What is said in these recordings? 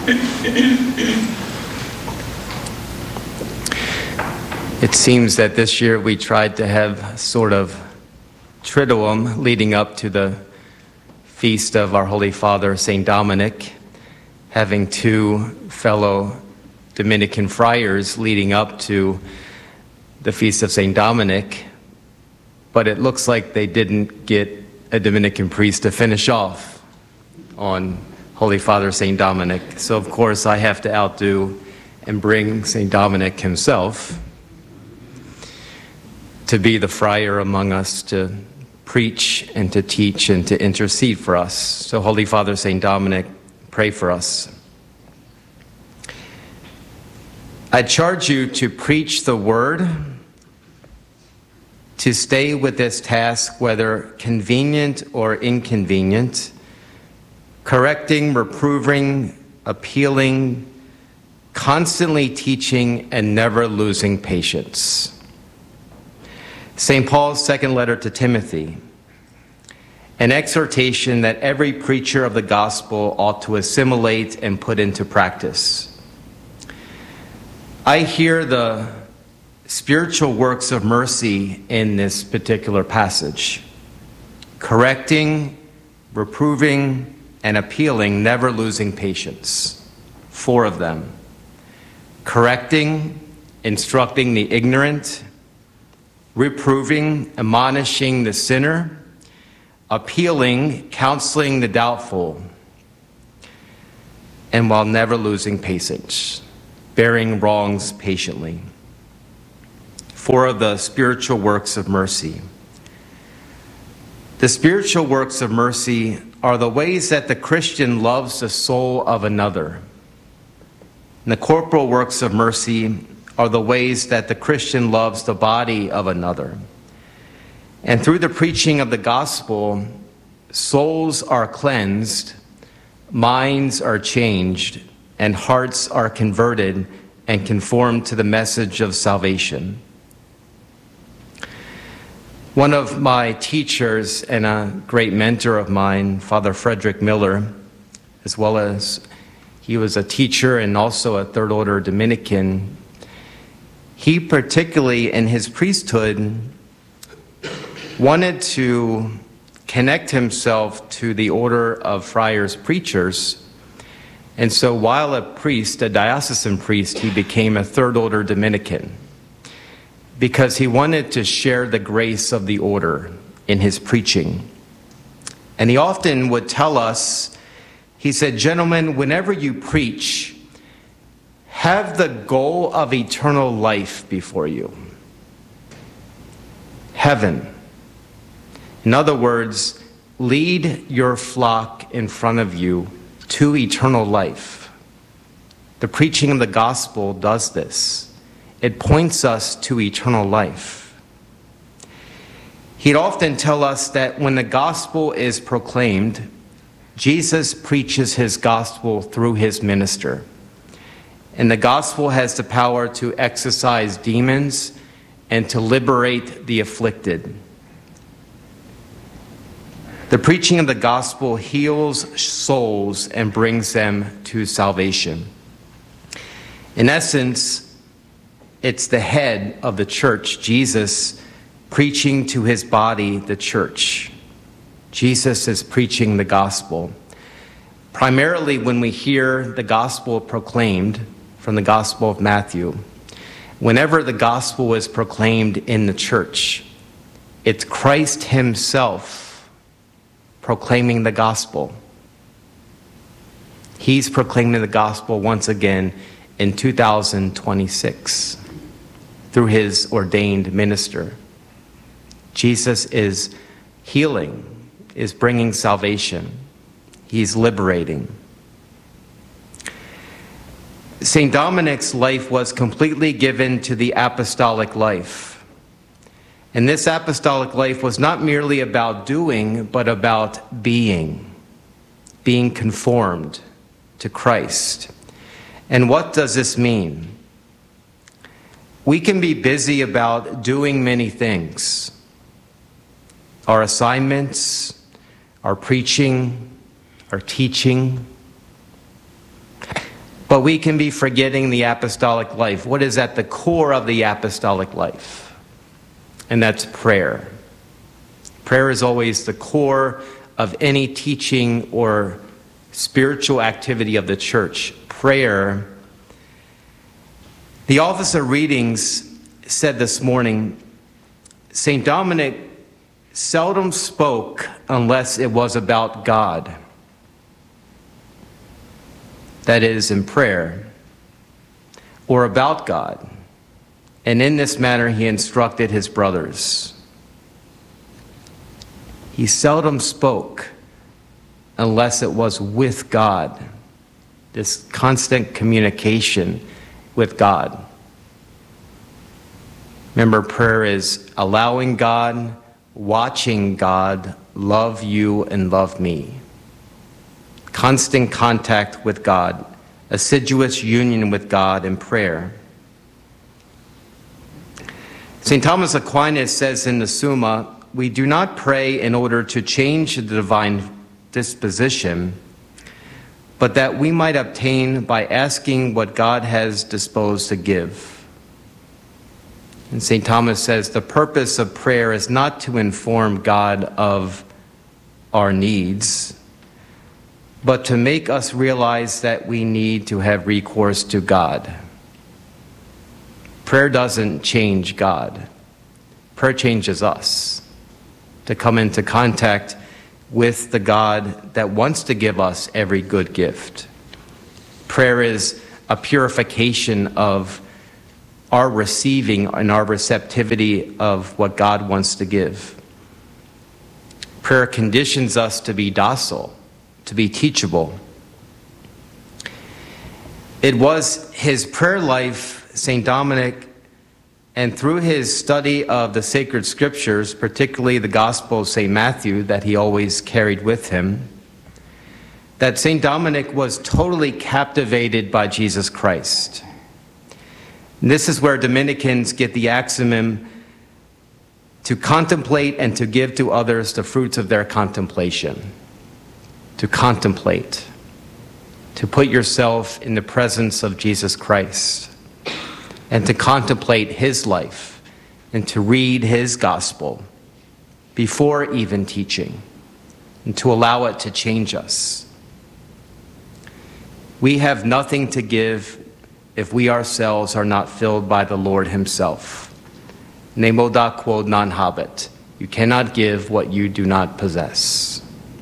It seems that this year we tried to have sort of Triduum leading up to the feast of our Holy Father, St. Dominic, having two fellow Dominican friars leading up to the feast of St. Dominic, but it looks like they didn't get a Dominican priest to finish off on Holy Father St. Dominic. So of course I have to outdo and bring St. Dominic himself to be the friar among us, to preach and to teach and to intercede for us. So Holy Father St. Dominic, pray for us. I charge you to preach the word, to stay with this task, whether convenient or inconvenient, correcting, reproving, appealing, constantly teaching, and never losing patience. St. Paul's second letter to Timothy, an exhortation that every preacher of the gospel ought to assimilate and put into practice. I hear the spiritual works of mercy in this particular passage: correcting, reproving, and appealing, never losing patience. 4 of them. Correcting, instructing the ignorant, reproving, admonishing the sinner, appealing, counseling the doubtful, and while never losing patience, bearing wrongs patiently. 4 of the spiritual works of mercy. The spiritual works of mercy are the ways that the Christian loves the soul of another. And the corporal works of mercy are the ways that the Christian loves the body of another. And through the preaching of the gospel, souls are cleansed, minds are changed, and hearts are converted and conformed to the message of salvation. One of my teachers and a great mentor of mine, Father Frederick Miller, as well as he was a teacher and also a Third Order Dominican, he particularly in his priesthood wanted to connect himself to the order of friars preachers. And so while a priest, a diocesan priest, he became a Third Order Dominican because he wanted to share the grace of the order in his preaching. And he often would tell us, he said, "Gentlemen, whenever you preach, have the goal of eternal life before you. Heaven. In other words, lead your flock in front of you to eternal life." The preaching of the gospel does this. It points us to eternal life. He'd often tell us that when the gospel is proclaimed, Jesus preaches his gospel through his minister. And the gospel has the power to exorcise demons and to liberate the afflicted. The preaching of the gospel heals souls and brings them to salvation. In essence, it's the head of the church, Jesus, preaching to his body, the church. Jesus is preaching the gospel. Primarily when we hear the gospel proclaimed from the Gospel of Matthew, whenever the gospel is proclaimed in the church, it's Christ himself proclaiming the gospel. He's proclaiming the gospel once again in 2026 through his ordained minister. Jesus is healing, is bringing salvation. He's liberating. St. Dominic's life was completely given to the apostolic life. And this apostolic life was not merely about doing, but about being conformed to Christ. And what does this mean? We can be busy about doing many things. Our assignments, our preaching, our teaching. But we can be forgetting the apostolic life. What is at the core of the apostolic life? And that's prayer. Prayer is always the core of any teaching or spiritual activity of the church. Prayer. The Office of Readings said this morning, St. Dominic seldom spoke unless it was about God. That is, in prayer, or about God. And in this manner he instructed his brothers. He seldom spoke unless it was with God, this constant communication with God. Remember, prayer is allowing God, watching God love you and love me. Constant contact with God, assiduous union with God in prayer. St. Thomas Aquinas says in the Summa, we do not pray in order to change the divine disposition, but that we might obtain by asking what God has disposed to give. And St. Thomas says the purpose of prayer is not to inform God of our needs, but to make us realize that we need to have recourse to God. Prayer doesn't change God. Prayer changes us to come into contact with the God that wants to give us every good gift. Prayer is a purification of our receiving and our receptivity of what God wants to give. Prayer conditions us to be docile, to be teachable. It was his prayer life, St. Dominic, and through his study of the sacred scriptures, particularly the Gospel of St. Matthew that he always carried with him, that St. Dominic was totally captivated by Jesus Christ. And this is where Dominicans get the axiom to contemplate and to give to others the fruits of their contemplation. To contemplate, to put yourself in the presence of Jesus Christ, and to contemplate his life, and to read his gospel before even teaching, and to allow it to change us. We have nothing to give if we ourselves are not filled by the Lord himself. Nemo da quod non habet. You cannot give what you do not possess.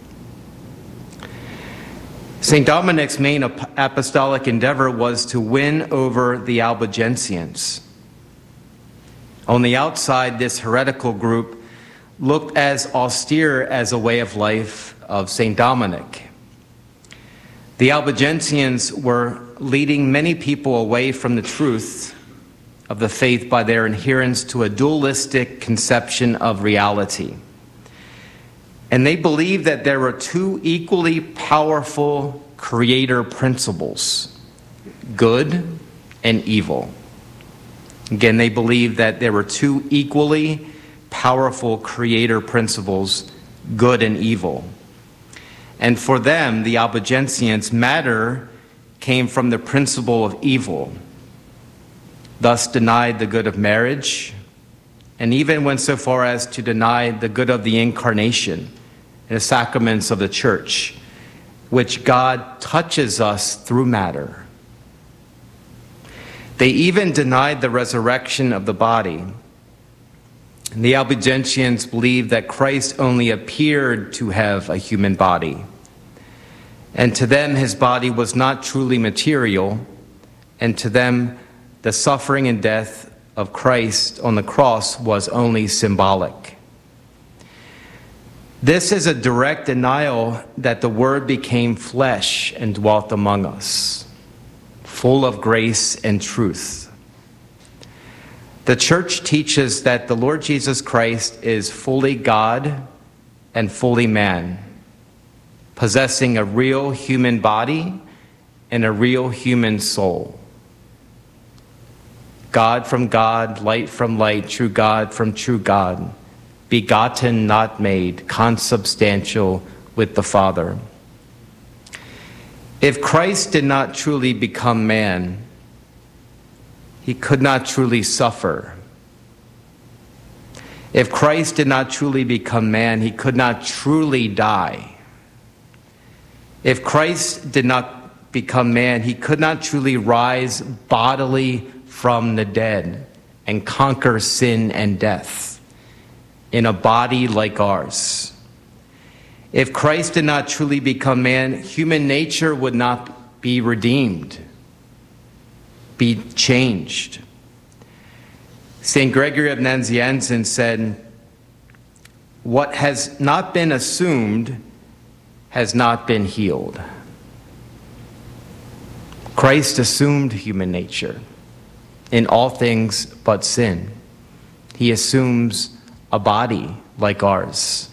St. Dominic's main apostolic endeavor was to win over the Albigensians. On the outside, this heretical group looked as austere as a way of life of St. Dominic. The Albigensians were leading many people away from the truth of the faith by their adherence to a dualistic conception of reality. And they believed that there were two equally powerful creator principles, good and evil. Again, they believed that there were two equally powerful creator principles, good and evil. And for them, the Albigensians, matter came from the principle of evil, thus denied the good of marriage, and even went so far as to deny the good of the incarnation and the sacraments of the church, which God touches us through matter. They even denied the resurrection of the body. And the Albigensians believed that Christ only appeared to have a human body. And to them, his body was not truly material, and to them, the suffering and death of Christ on the cross was only symbolic. This is a direct denial that the Word became flesh and dwelt among us, full of grace and truth. The Church teaches that the Lord Jesus Christ is fully God and fully man, possessing a real human body and a real human soul. God from God, light from light, true God from true God, begotten, not made, consubstantial with the Father. If Christ did not truly become man, he could not truly suffer. If Christ did not truly become man, he could not truly die. If Christ did not become man, he could not truly rise bodily from the dead and conquer sin and death in a body like ours. If Christ did not truly become man, human nature would not be redeemed, be changed. St. Gregory of Nazianzen said, "What has not been assumed has not been healed." Christ assumed human nature in all things but sin. He assumes a body like ours.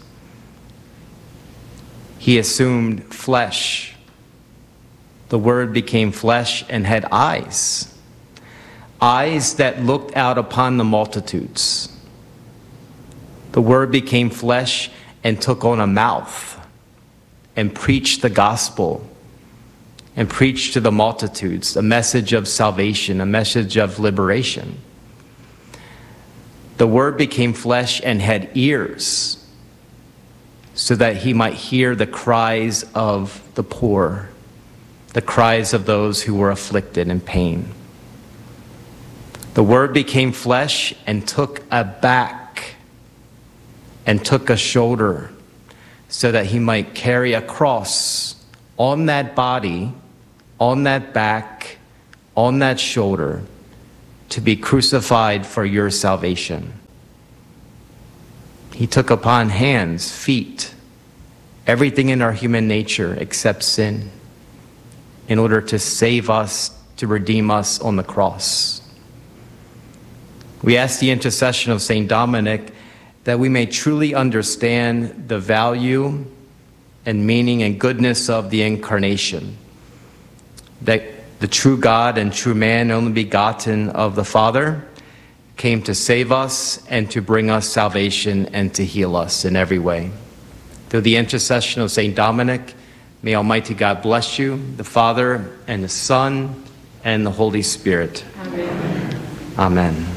He assumed flesh. The Word became flesh and had eyes. Eyes that looked out upon the multitudes. The Word became flesh and took on a mouth and preached the gospel and preached to the multitudes a message of salvation, a message of liberation. The Word became flesh and had ears so that he might hear the cries of the poor, the cries of those who were afflicted in pain. The Word became flesh and took a back and took a shoulder so that he might carry a cross on that body, on that back, on that shoulder, to be crucified for your salvation. He took upon hands, feet, everything in our human nature except sin, in order to save us, to redeem us on the cross. We ask the intercession of St. Dominic that we may truly understand the value and meaning and goodness of the Incarnation, that the true God and true man, only begotten of the Father, came to save us and to bring us salvation and to heal us in every way. Through the intercession of St. Dominic, may Almighty God bless you, the Father and the Son and the Holy Spirit. Amen. Amen.